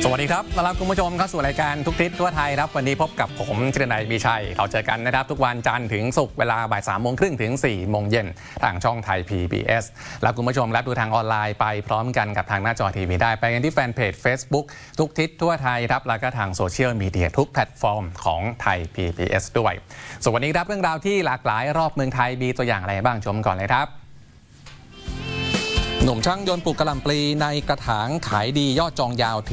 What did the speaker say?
สวัสดีครับต้อนรับคุณผู้ชมเข้าสู่รายการทุกทิศทั่วไทยครับวันนี้พบกับผมธีรนัยมีชัยเราเจอกันนะครับทุกวันจันทร์ถึงศุกร์เวลาบ่าย 3:30 ถึง 4:00 เย็นทางช่องไทย PBS แล้วคุณผู้ชมรับดูทางออนไลน์ไปพร้อมกันกับทางหน้าจอทีวีได้ไปกันที่แฟนเพจ Facebook ทุกทิศทั่วไทยครับแล้วก็ทางโซเชียลมีเดียทุกแพลตฟอร์มของไทย PBS ด้วยส่วนวันนี้ครับเรื่องราวที่หลากหลายรอบเมืองไทยมีตัวอย่างอะไรบ้างชมก่อนเลยครับหนุ่มช่างยนต์ปลูกกะหล่ำปลีในกระถางขายดียอดจองยาว